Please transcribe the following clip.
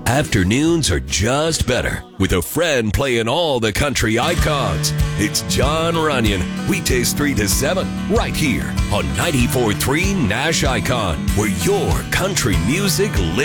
Afternoons are just better with a friend playing all the country icons. It's John Runyon, weekdays 3 to 7, right here on 94.3 Nash Icon, where your country music lives.